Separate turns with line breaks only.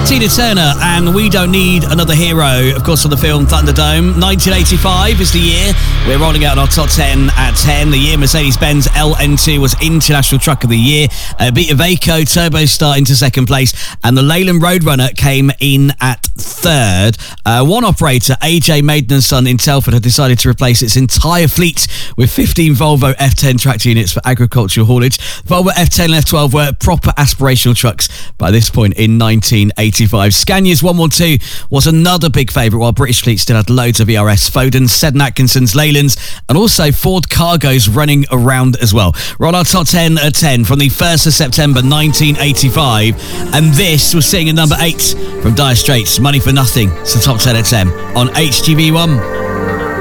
Tina Turner and We Don't Need Another Hero, of course, on the film Thunderdome. 1985 is the year. We're rolling out our top 10 at 10. The year Mercedes-Benz LN2 was International Truck of the Year. Beat Iveco Turbostar into second place, and the Leyland Roadrunner came in at third. One operator, AJ Maiden & Son in Telford, had decided to replace its entire fleet with 15 Volvo F10 tractor units for agricultural haulage. Volvo F10 and F12 were proper aspirational trucks by this point in 1985. Scania's 112 was another big favourite, while British fleet still had loads of ERS, Foden, Seddon Atkinsons, Leylands, and also Ford Cargos running around as well. Roll our top 10 at 10 from the 1st of September 1985, and this was sitting at number 8 from Dire Straits, Money for Nothing. It's the top 10 at 10 on HTV1.